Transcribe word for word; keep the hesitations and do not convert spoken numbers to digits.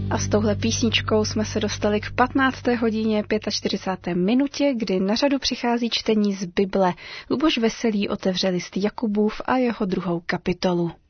A s touhle písničkou jsme se dostali k patnácté hodině čtyřicáté páté minutě, kdy na řadu přichází čtení z Bible. Luboš Veselý otevře list Jakubův a jeho druhou kapitolu.